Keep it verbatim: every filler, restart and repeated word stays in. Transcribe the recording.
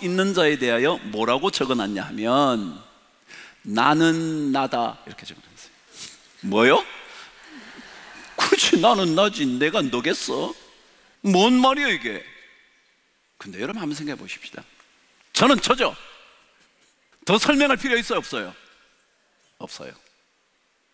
있는 자에 대하여 뭐라고 적어놨냐 하면 나는 나다 이렇게 적어놨어요. 뭐요? 그렇지, 나는 나지 내가 너겠어? 뭔 말이야 이게? 근데 여러분 한번 생각해 보십시다. 저는 저죠. 더 설명할 필요 있어요 없어요? 없어요.